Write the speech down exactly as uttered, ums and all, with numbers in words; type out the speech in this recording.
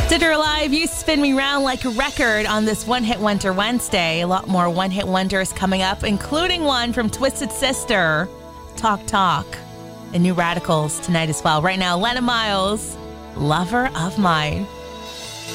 Dead or Alive, You Spin Me Round Like a Record on this One Hit Wonder Wednesday. A lot more One Hit Wonders coming up, including one from Twisted Sister, Talk Talk, and New Radicals tonight as well. Right now, Lena Miles, Lover of Mine.